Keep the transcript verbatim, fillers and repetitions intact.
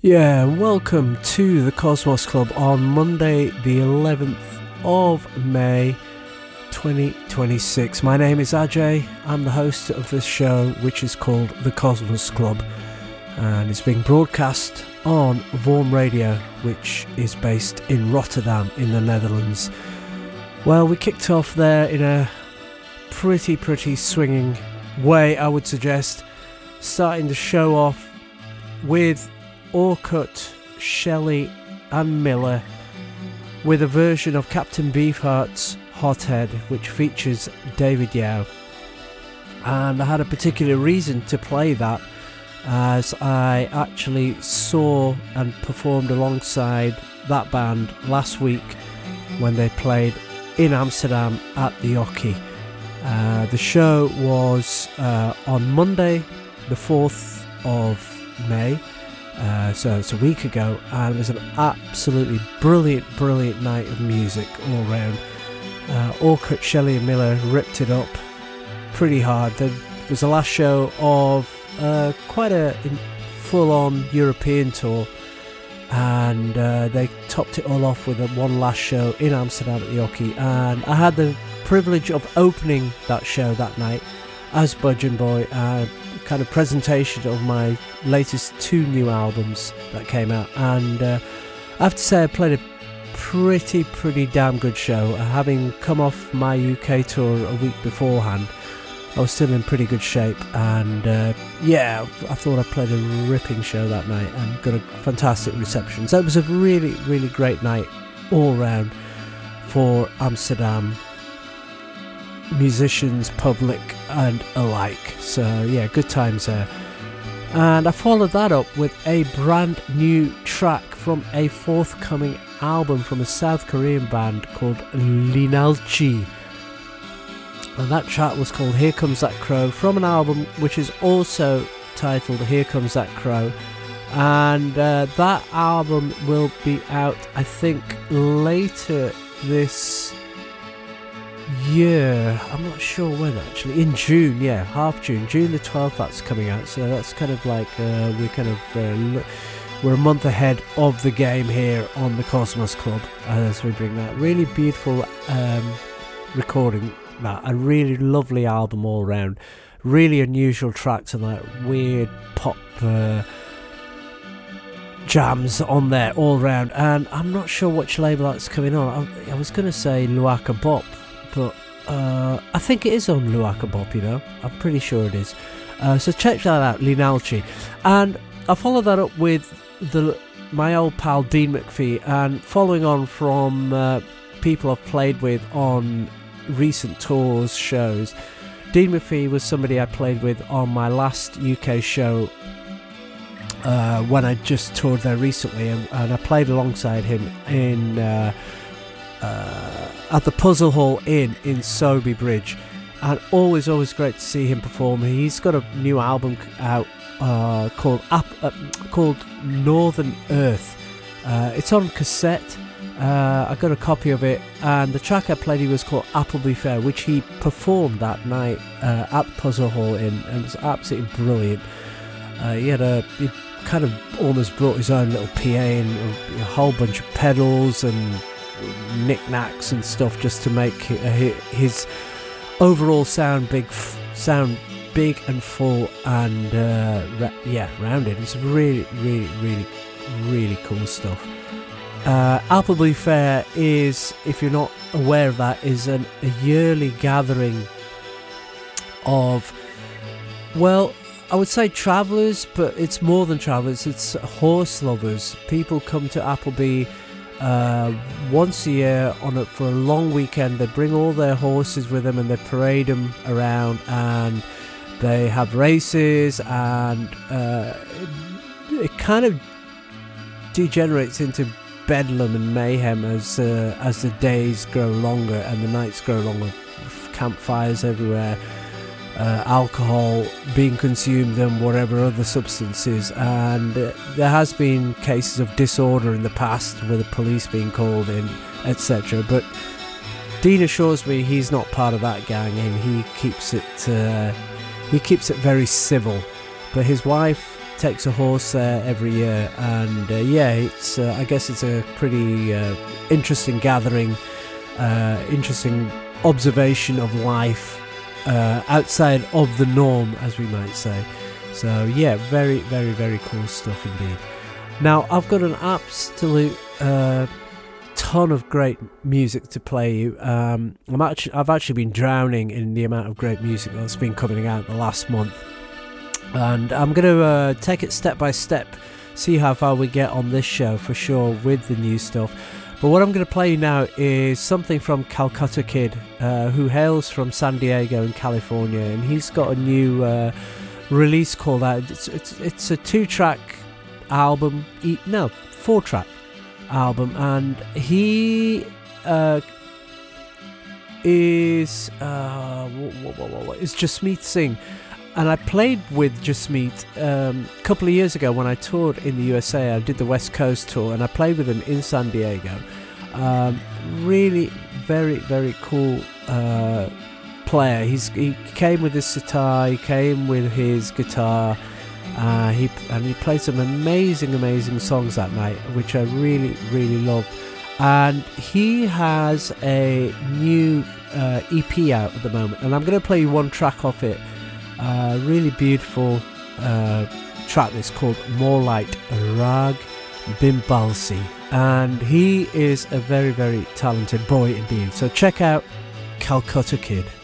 Yeah, welcome to the Cosmos Club on Monday, the eleventh of May, twenty twenty-six. My name is Ajay. I'm the host of this show, which is called the Cosmos Club, and it's being broadcast on Vorm Radio, which is based in Rotterdam in the Netherlands. Well, we kicked off there in a pretty, pretty swinging way, I would suggest, starting to show off with Orkut, Shelley and Miller with a version of Captain Beefheart's Hothead, which features David Yow. And I had a particular reason to play that, as I actually saw and performed alongside that band last week when they played in Amsterdam at the Oki. Uh, the show was uh, on Monday the fourth of May. Uh, so it's a week ago, and it was an absolutely brilliant, brilliant night of music all round. Uh, Orkut, Shelley and Miller ripped it up pretty hard. There was the last show of uh, quite a full-on European tour, and uh, they topped it all off with a one last show in Amsterdam at the Oki, and I had the privilege of opening that show that night as Budgeon Boy, uh, kind of presentation of my latest two new albums that came out, and uh, I have to say I played a pretty pretty damn good show. Having come off my U K tour a week beforehand, I was still in pretty good shape, and uh, yeah, I thought I played a ripping show that night and got a fantastic reception. So it was a really really great night all round for Amsterdam musicians, public and alike. So yeah, good times there. And I followed that up with a brand new track from a forthcoming album from a South Korean band called Linalchi, and that track was called Here Comes That Crow, from an album which is also titled Here Comes That Crow, and uh, that album will be out I think later this year. I'm not sure when, actually. In June, yeah, half June, June the twelfth. That's coming out. So that's kind of like uh, we're kind of uh, l- we're a month ahead of the game here on the Cosmos Club as we bring that really beautiful um, recording. That a really lovely album all round. Really unusual tracks and like weird pop uh, jams on there all round. And I'm not sure which label that's coming on. I, I was going to say Luaka Bop, but uh, I think it is on Luaka Bop, you know. I'm pretty sure it is. Uh, so check that out, Linalchi. And I followed that up with the my old pal Dean McPhee, and following on from uh, people I've played with on recent tours, shows. Dean McPhee was somebody I played with on my last U K show uh, when I just toured there recently, and, and I played alongside him in... Uh, Uh, at the Puzzle Hall Inn in Soby Bridge, and always always great to see him perform. He's got a new album out uh, called Ap- uh, called Northern Earth. Uh, it's on cassette. uh, I got a copy of it, and the track I played was called Appleby Fair, which he performed that night uh, at the Puzzle Hall Inn, and it was absolutely brilliant. Uh, he had a he kind of almost brought his own little P A and a, a whole bunch of pedals and knickknacks and stuff just to make his overall sound big, sound big and full and uh, ra- yeah, rounded. It's really, really, really, really cool stuff. Uh, Appleby Fair is, if you're not aware of that, is an, a yearly gathering of, well, I would say travellers, but it's more than travellers. It's horse lovers. People come to Appleby Uh, once a year on a, for a long weekend. They bring all their horses with them and they parade them around, and they have races, and uh, it, it kind of degenerates into bedlam and mayhem as uh, as the days grow longer and the nights grow longer. Campfires everywhere, uh, alcohol being consumed and whatever other substances, and uh, there has been cases of disorder in the past with the police being called in, et cetera. But Dean assures me he's not part of that gang, and he keeps it uh, he keeps it very civil. But his wife takes a horse there every year, and uh, yeah, it's uh, I guess it's a pretty uh, interesting gathering, uh, interesting observation of life uh, outside of the norm, as we might say. So yeah, very, very, very cool stuff indeed. Now I've got an absolute uh, ton of great music to play you. Um, I'm actually, I've actually been drowning in the amount of great music that's been coming out the last month, and I'm going to uh, take it step by step, see how far we get on this show for sure with the new stuff. But what I'm going to play you now is something from Calcutta Kid, uh, who hails from San Diego in California, and he's got a new uh, release called out. It's, it's, it's a two-track album, e- no, four-track album, and he uh, is uh, what, what, what, what, is Jasmeet Singh. And I played with Jasmeet um, a couple of years ago when I toured in the U S A. I did the West Coast tour, and I played with him in San Diego. Um, really, very, very cool uh, player. He's he came with his sitar, he came with his guitar, uh, he and he played some amazing, amazing songs that night, which I really, really love. And he has a new uh, E P out at the moment, and I'm going to play you one track off it. Uh, really beautiful uh, track that's called More Light, Rag Bimbalsi, and he is a very, very talented boy indeed. So check out Calcutta Kid.